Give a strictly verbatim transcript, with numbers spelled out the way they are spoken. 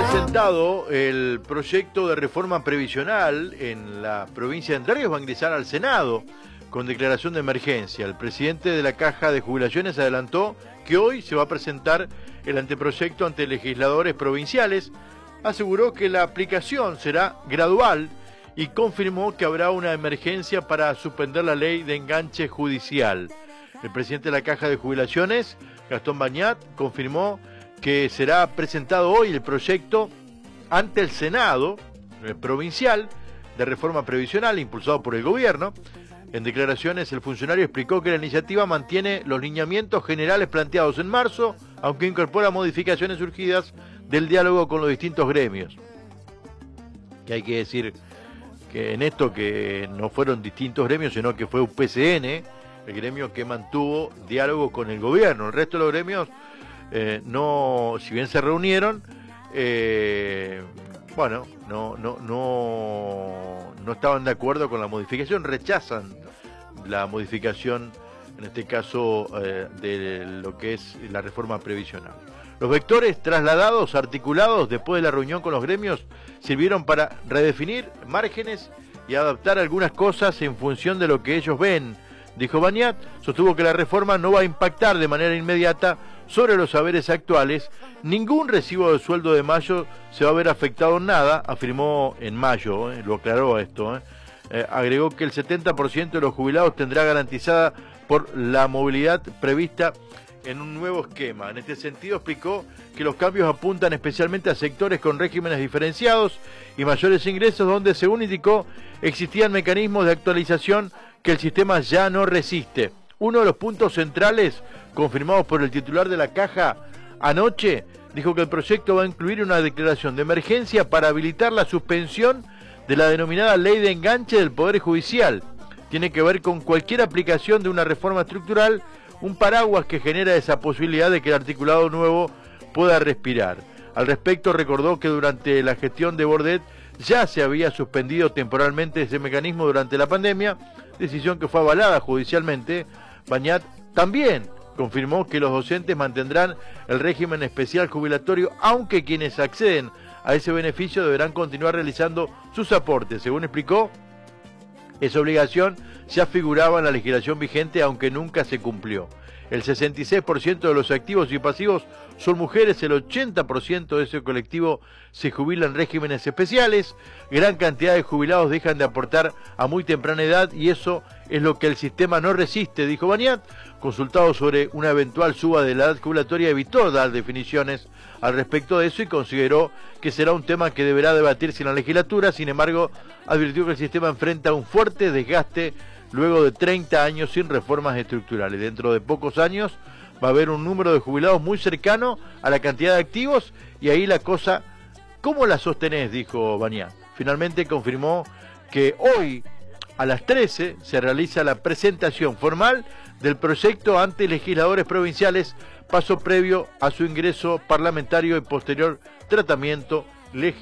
presentado el proyecto de reforma previsional en la provincia de Entre Ríos, va a ingresar al Senado con declaración de emergencia. El presidente de la Caja de Jubilaciones adelantó que hoy se va a presentar el anteproyecto ante legisladores provinciales. Aseguró que la aplicación será gradual y confirmó que habrá una emergencia para suspender la ley de enganche judicial. El presidente de la Caja de Jubilaciones, Gastón Bañat, confirmó que será presentado hoy el proyecto ante el Senado eh, provincial de reforma previsional impulsado por el gobierno. En declaraciones, el funcionario explicó que la iniciativa mantiene los lineamientos generales planteados en marzo, aunque incorpora modificaciones surgidas del diálogo con los distintos gremios. Que hay que decir que en esto que no fueron distintos gremios, sino que fue U P C N, el gremio que mantuvo diálogo con el gobierno. El resto de los gremios Eh, no, si bien se reunieron, eh, bueno, no, no, no, no estaban de acuerdo con la modificación, rechazan la modificación, en este caso, eh, de lo que es la reforma previsional. Los vectores trasladados, articulados después de la reunión con los gremios, sirvieron para redefinir márgenes y adaptar algunas cosas en función de lo que ellos ven, dijo Bañat. Sostuvo que la reforma no va a impactar de manera inmediata sobre los saberes actuales. Ningún recibo de sueldo de mayo se va a ver afectado en nada, afirmó en mayo, eh, lo aclaró esto. Eh. Eh, agregó que el setenta por ciento de los jubilados tendrá garantizada por la movilidad prevista en un nuevo esquema. En este sentido explicó que los cambios apuntan especialmente a sectores con regímenes diferenciados y mayores ingresos, donde, según indicó, existían mecanismos de actualización que el sistema ya no resiste. Uno de los puntos centrales confirmados por el titular de la Caja anoche, dijo que el proyecto va a incluir una declaración de emergencia para habilitar la suspensión de la denominada ley de enganche del Poder Judicial. Tiene que ver con cualquier aplicación de una reforma estructural, un paraguas que genera esa posibilidad de que el articulado nuevo pueda respirar. Al respecto, recordó que durante la gestión de Bordet ya se había suspendido temporalmente ese mecanismo durante la pandemia, decisión que fue avalada judicialmente. Bañat también confirmó que los docentes mantendrán el régimen especial jubilatorio, aunque quienes acceden a ese beneficio deberán continuar realizando sus aportes. Según explicó, esa obligación ya figuraba en la legislación vigente, aunque nunca se cumplió. El sesenta y seis por ciento de los activos y pasivos son mujeres, el ochenta por ciento de ese colectivo se jubila en regímenes especiales, gran cantidad de jubilados dejan de aportar a muy temprana edad y eso es lo que el sistema no resiste, dijo Bañat. Consultado sobre una eventual suba de la edad jubilatoria, evitó dar definiciones al respecto de eso y consideró que será un tema que deberá debatirse en la legislatura. Sin embargo, advirtió que el sistema enfrenta un fuerte desgaste luego de treinta años sin reformas estructurales. Dentro de pocos años va a haber un número de jubilados muy cercano a la cantidad de activos y ahí la cosa, ¿cómo la sostenés?, dijo Bañat. Finalmente confirmó que hoy a las trece se realiza la presentación formal del proyecto ante legisladores provinciales, paso previo a su ingreso parlamentario y posterior tratamiento legislativo.